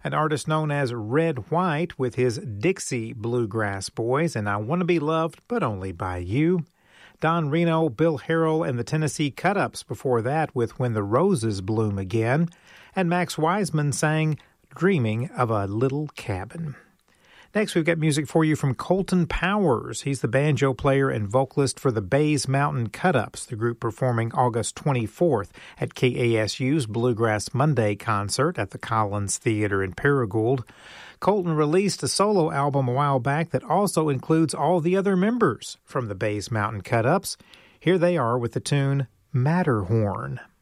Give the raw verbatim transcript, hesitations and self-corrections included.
an artist known as Red White with his Dixie Bluegrass Boys and I Want to Be Loved But Only by You. Don Reno, Bill Harrell, and the Tennessee Cut-Ups before that with When the Roses Bloom Again. And Max Wiseman sang Dreaming of a Little Cabin. Next, we've got music for you from Colton Powers. He's the banjo player and vocalist for the Bays Mountain Cut-Ups, the group performing August twenty-fourth at K A S U's Bluegrass Monday concert at the Collins Theater in Paragould. Colton released a solo album a while back that also includes all the other members from the Bays Mountain Cut-Ups. Here they are with the tune Matterhorn.